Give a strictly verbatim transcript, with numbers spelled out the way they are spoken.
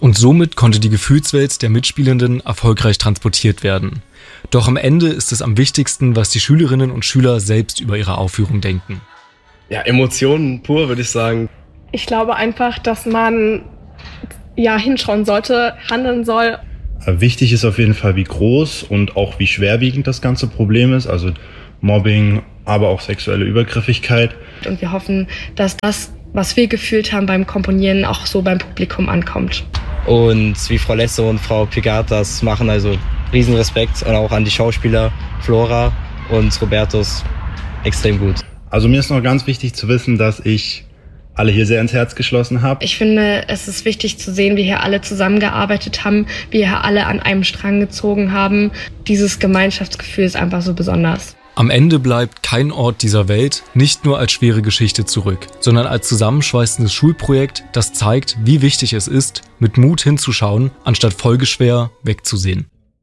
Und somit konnte die Gefühlswelt der Mitspielenden erfolgreich transportiert werden. Doch am Ende ist es am wichtigsten, was die Schülerinnen und Schüler selbst über ihre Aufführung denken. Ja, Emotionen pur, würde ich sagen. Ich glaube einfach, dass man ja hinschauen sollte, handeln soll. Wichtig ist auf jeden Fall, wie groß und auch wie schwerwiegend das ganze Problem ist, also Mobbing, aber auch sexuelle Übergriffigkeit. Und wir hoffen, dass das, was wir gefühlt haben beim Komponieren, auch so beim Publikum ankommt. Und wie Frau Lesse und Frau Pigat das machen, also Riesenrespekt und auch an die Schauspieler Flora und Robertus, extrem gut. Also mir ist noch ganz wichtig zu wissen, dass ich alle hier sehr ins Herz geschlossen habe. Ich finde, es ist wichtig zu sehen, wie hier alle zusammengearbeitet haben, wie hier alle an einem Strang gezogen haben. Dieses Gemeinschaftsgefühl ist einfach so besonders. Am Ende bleibt kein Ort dieser Welt nicht nur als schwere Geschichte zurück, sondern als zusammenschweißendes Schulprojekt, das zeigt, wie wichtig es ist, mit Mut hinzuschauen, anstatt folgeschwer wegzusehen.